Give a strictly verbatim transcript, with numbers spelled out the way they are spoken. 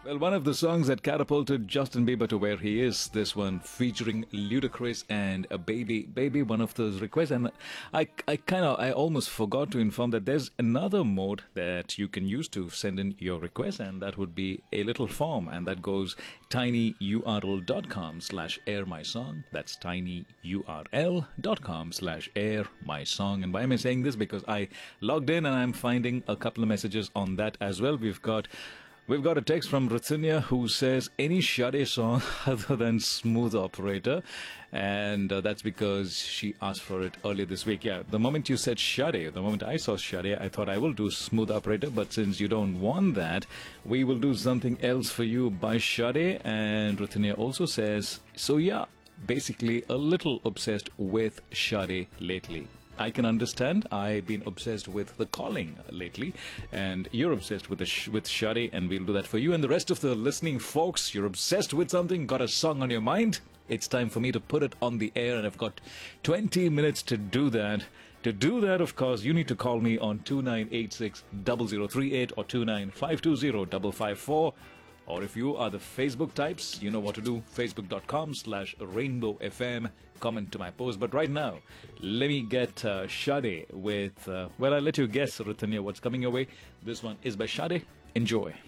Well, one of the songs that catapulted Justin Bieber to where he is, this one featuring Ludacris and a baby, baby, one of those requests. And I, I kind of, I almost forgot to inform that there's another mode that you can use to send in your request, and that would be a little form, and that goes tinyurl.com slash air my song. That's tinyurl.com slash air my song. And why am I saying this? Because I logged in and I'm finding a couple of messages on that as well. We've got We've got a text from Ratinya who says, any Sade song other than Smooth Operator. And uh, that's because she asked for it earlier this week. Yeah, the moment you said Sade, the moment I saw Sade, I thought I will do Smooth Operator. But since you don't want that, we will do something else for you by Sade. And Ratinya also says, so yeah, basically a little obsessed with Sade lately. I can understand. I've been obsessed with The Calling lately, and you're obsessed with the sh- with Sade, and we'll do that for you. And the rest of the listening folks, you're obsessed with something, got a song on your mind? It's time for me to put it on the air, and I've got twenty minutes to do that. To do that, of course, you need to call me on two nine eight six, zero zero three eight or two nine five two zero, five five four. Or if you are the Facebook types, you know what to do. Facebook.com slash Rainbow FM. Comment to my post. But right now, let me get uh, Sade with, uh, well, I'll let you guess, Ratinya, what's coming your way. This one is by Sade. Enjoy.